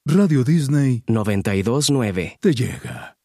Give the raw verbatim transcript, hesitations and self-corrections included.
Radio Disney noventa y dos nueve te llega.